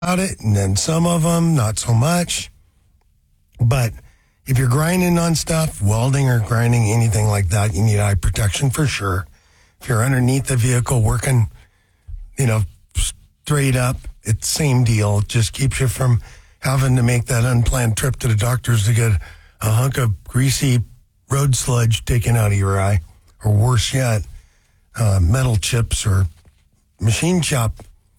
it, and then some of them, not so much. But if you're grinding on stuff, welding or grinding, anything like that, you need eye protection for sure. If you're underneath the vehicle working, straight up, it's the same deal. It just keeps you from having to make that unplanned trip to the doctors to get a hunk of greasy road sludge taken out of your eye. Or worse yet, metal chips or machine shop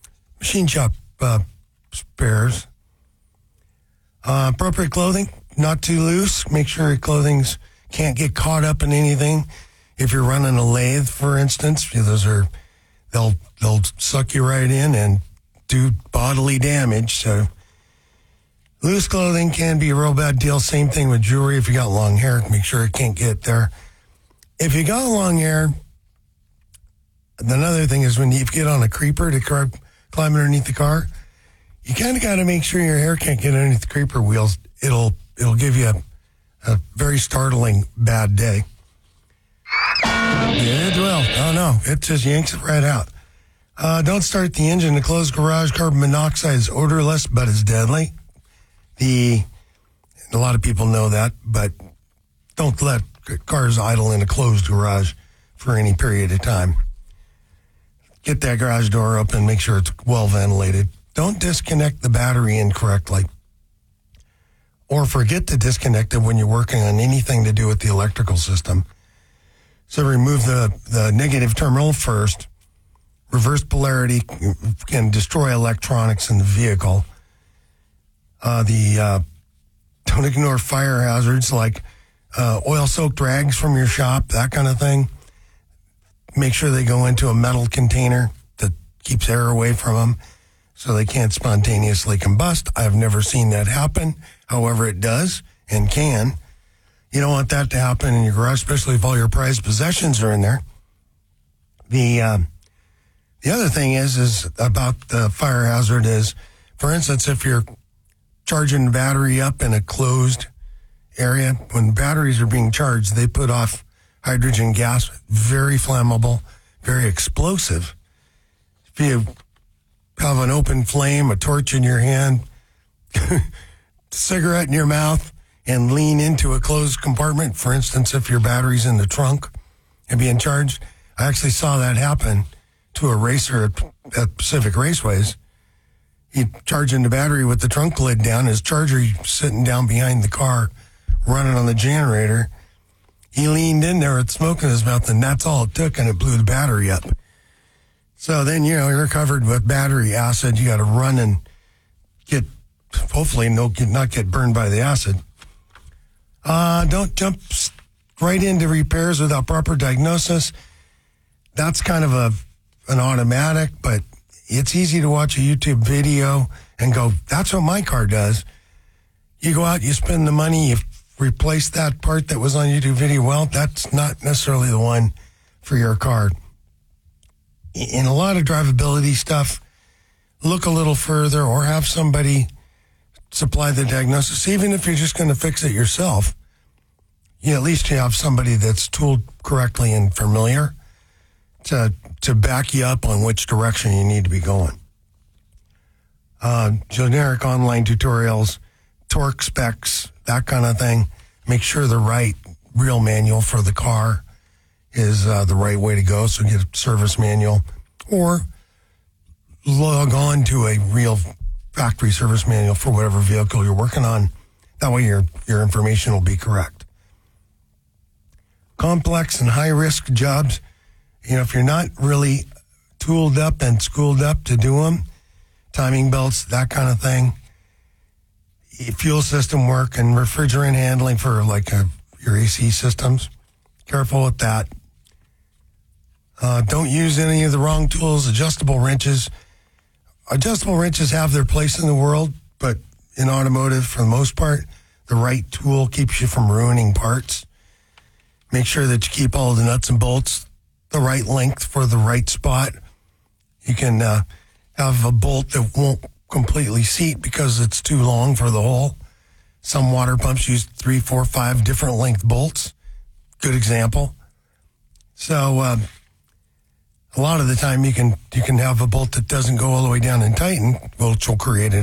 spares. Appropriate clothing, not too loose. Make sure your clothing's can't get caught up in anything. If you're running a lathe, for instance, they'll suck you right in and do bodily damage. So loose clothing can be a real bad deal. Same thing with jewelry. If you got long hair, make sure it can't get there. If you got long hair, another thing is when you get on a creeper to climb underneath the car, you kind of got to make sure your hair can't get underneath the creeper wheels. It'll give you a very startling bad day. Yeah, it will. Oh, no. It just yanks it right out. Don't start the engine. The closed garage. Carbon monoxide is odorless, but it's deadly. A lot of people know that, but don't let cars idle in a closed garage for any period of time. Get that garage door open. Make sure it's well ventilated. Don't disconnect the battery incorrectly. Or forget to disconnect it when you're working on anything to do with the electrical system. So remove the negative terminal first. Reverse polarity can destroy electronics in the vehicle. Don't ignore fire hazards like oil-soaked rags from your shop, that kind of thing. Make sure they go into a metal container that keeps air away from them so they can't spontaneously combust. I've never seen that happen. However, it does and can. You don't want that to happen in your garage, especially if all your prized possessions are in there. The other thing is about the fire hazard is, for instance, if you're charging the battery up in a closed area, when batteries are being charged, they put off hydrogen gas, very flammable, very explosive. If you have an open flame, a torch in your hand, cigarette in your mouth, and lean into a closed compartment, for instance, if your battery's in the trunk and being charged, I actually saw that happen to a racer at Pacific Raceways. He charging the battery with the trunk lid down, his charger sitting down behind the car, running on the generator. He leaned in there with smoke in his mouth, and that's all it took, and it blew the battery up. So then, you're covered with battery acid. You got to run and hopefully not get burned by the acid. Don't jump right into repairs without proper diagnosis. That's kind of an automatic, but it's easy to watch a YouTube video and go, that's what my car does. You go out, you spend the money, you replace that part that was on YouTube video. Well, that's not necessarily the one for your car. In a lot of drivability stuff, look a little further or have somebody supply the diagnosis. Even if you're just going to fix it yourself, at least you have somebody that's tooled correctly and familiar to back you up on which direction you need to be going. Generic online tutorials, torque specs, that kind of thing. Make sure the right real manual for the car is the right way to go. So get a service manual or log on to a real factory service manual for whatever vehicle you're working on. That way your information will be correct. Complex and high-risk jobs, if you're not really tooled up and schooled up to do them, timing belts, that kind of thing, fuel system work and refrigerant handling for your AC systems, careful with that. Don't use any of the wrong tools. Adjustable wrenches have their place in the world, but in automotive, for the most part, the right tool keeps you from ruining parts. Make sure that you keep all the nuts and bolts the right length for the right spot. You can have a bolt that won't completely seat because it's too long for the hole. Some water pumps use 3, 4, 5 different length bolts. Good example. So A lot of the time you can have a bolt that doesn't go all the way down and tighten, which will create